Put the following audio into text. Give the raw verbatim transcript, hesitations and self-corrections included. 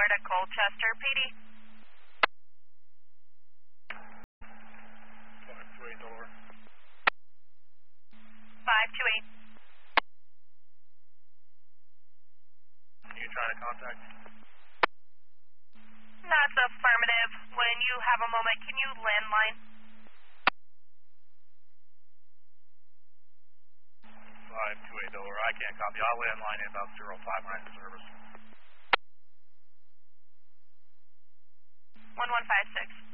to Colchester, P D. five two eight Delaware. five two eight. You trying to contact? That's affirmative. When you have a moment, can you landline? five two eight Delaware. I can't copy. I'll landline in about zero five nine for service. one one five six.